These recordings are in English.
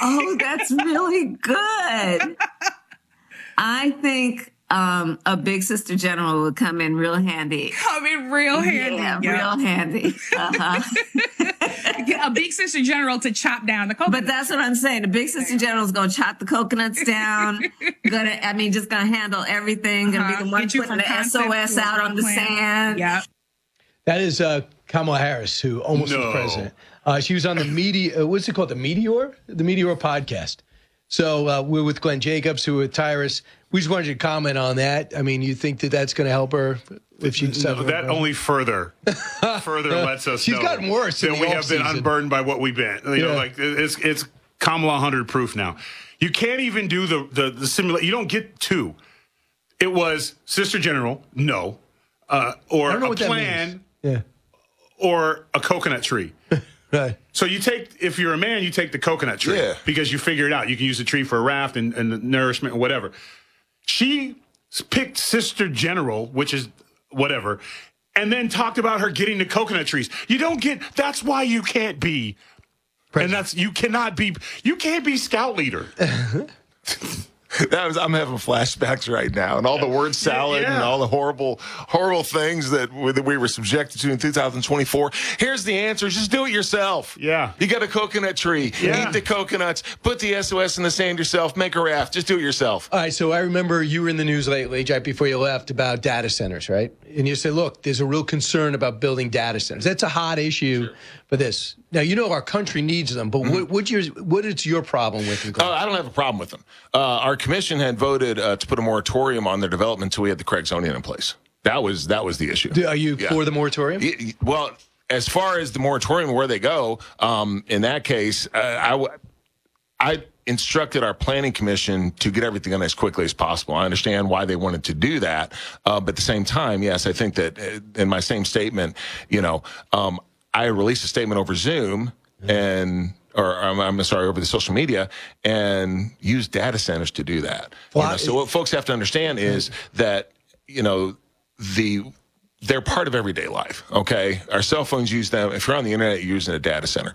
Oh, that's really good. I think a big sister general would come in real handy. Come in real handy. Yeah, real handy. A big sister general to chop down the coconuts. But that's what I'm saying. The big sister general is going to chop the coconuts down. Just going to handle everything. Going to be the one putting the SOS out on the sand. Yeah. That is Kamala Harris, who almost was president. She was on the Meteor, what's it called? The Meteor podcast. So we're with Glenn Jacobs, who with Tyrus. We just wanted you to comment on that. I mean, you think that that's going to help her if she decides? That only further lets us She's know gotten worse that we have been unburdened by what we've been. You know, like it's Kamala 100 proof now. You can't even do the simulation. You don't get two. It was Sister General, no, or a plan, or a coconut tree. Right. So if you're a man, you take the coconut tree because you figure it out. You can use the tree for a raft and nourishment or whatever. She picked Sister General, which is whatever, and then talked about her getting the coconut trees. That's why you can't be, president. And you can't be scout leader. I'm having flashbacks right now, and all the word salad and all the horrible things that we were subjected to in 2024. Here's the answer: just do it yourself. Yeah, you got a coconut tree. Eat the coconuts. Put the SOS in the sand yourself. Make a raft. Just do it yourself. All right. So I remember you were in the news lately, right before you left, about data centers, right? And you said, "Look, there's a real concern about building data centers. That's a hot issue for this." Now, you know our country needs them, but what is your problem with them? I don't have a problem with them. Our commission had voted to put a moratorium on their development until we had the correct zoning in place. That was the issue. Are you for the moratorium? Well, as far as the moratorium, where they go, in that case, I instructed our planning commission to get everything done as quickly as possible. I understand why they wanted to do that, but at the same time, yes, I think that in my same statement, I released a statement over Zoom over the social media, and use data centers to do that. So what folks have to understand is that, they're part of everyday life, okay? Our cell phones use them. If you're on the internet, you're using a data center.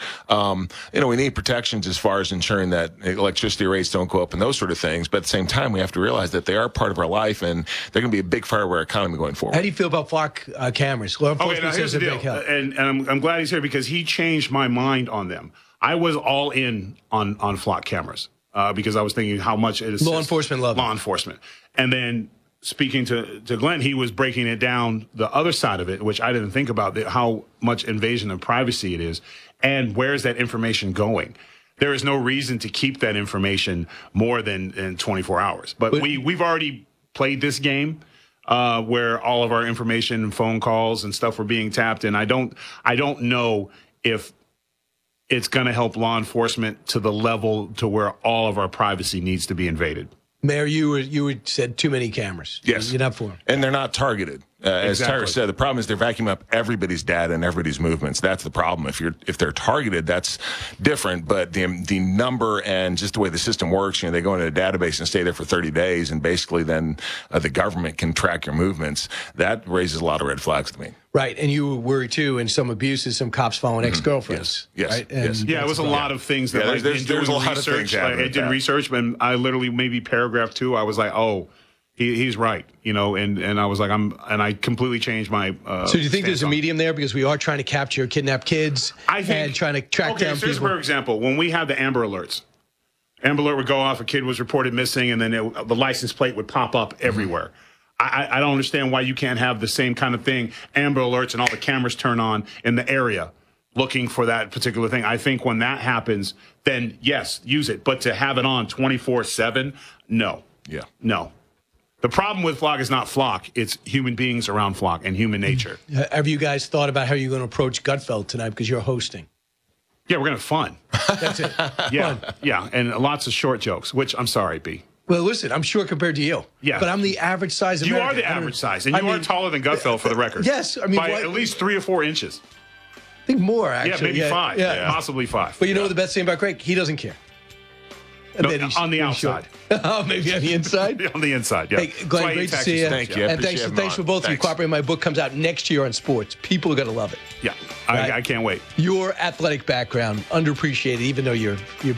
We need protections as far as ensuring that electricity rates don't go up and those sort of things. But at the same time, we have to realize that they are part of our life, and they're going to be a big fireware economy going forward. How do you feel about flock cameras? Now here's the deal. And I'm glad he's here because he changed my mind on them. I was all in on flock cameras because I was thinking how much it is. Law enforcement love law enforcement. And then speaking to Glenn, he was breaking it down the other side of it, which I didn't think about, how much invasion of privacy it is, and where's that information going. There is no reason to keep that information more than 24 hours. But we've already played this game where all of our information and phone calls and stuff were being tapped, and I don't know if it's going to help law enforcement to the level to where all of our privacy needs to be invaded. Mayor, you said too many cameras. Yes. You're not for them. And they're not targeted. As Tyrus said, the problem is they're vacuuming up everybody's data and everybody's movements. That's the problem. If they're targeted, that's different. But the number and just the way the system works, they go into a database and stay there for 30 days, and basically then the government can track your movements. That raises a lot of red flags to me. Right, and you were worried too, in some abuses, some cops following ex-girlfriends. Yes, right? yes. Yeah, it was a lot of things that there's a lot of things. I did research, but I literally maybe paragraph 2, I was like, oh. He's right, and I was like, I completely changed my. So do you think there's a medium there, because we are trying to capture kidnapped kids and trying to track down people? For example, when we had the Amber Alerts, Amber Alert would go off, a kid was reported missing, and then the license plate would pop up everywhere. I don't understand why you can't have the same kind of thing, Amber Alerts, and all the cameras turn on in the area looking for that particular thing. I think when that happens, then yes, use it. But to have it on 24/7, no. Yeah. No. The problem with Flock is not Flock. It's human beings around Flock and human nature. Have you guys thought about how you're going to approach Gutfeld tonight, because you're hosting? Yeah, we're going to have fun. That's it. Yeah, yeah, and lots of short jokes, which I'm sorry, B. Well, listen, I'm short compared to you. Yeah. But I'm the average size American. You are the average size, and you are taller than Gutfeld, for the record. Yes. By at least 3 or 4 inches. I think more, actually. Yeah, maybe 5. Yeah. Possibly 5. But you know what the best thing about Craig? He doesn't care. No, on the outside. Oh, maybe on the inside? On the inside, yeah. Hey, Glenn, great to see you. Thank you. And thanks for both of you cooperating. My book comes out next year on sports. People are going to love it. Yeah, right? I can't wait. Your athletic background, underappreciated, even though you're